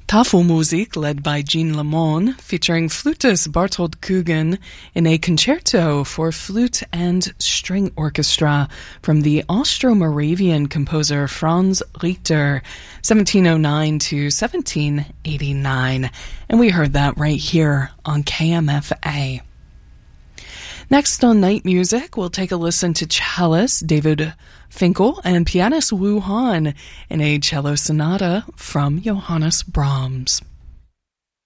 Tafelmusik, led by Jean Lemon, featuring flutist Barthold Kugan in a concerto for flute and string orchestra from the Austro-Moravian composer Franz Richter, 1709 to 1789. And we heard that right here on KMFA. Next on Night Music, we'll take a listen to cellist David Finkel and pianist Wu Han in a cello sonata from Johannes Brahms.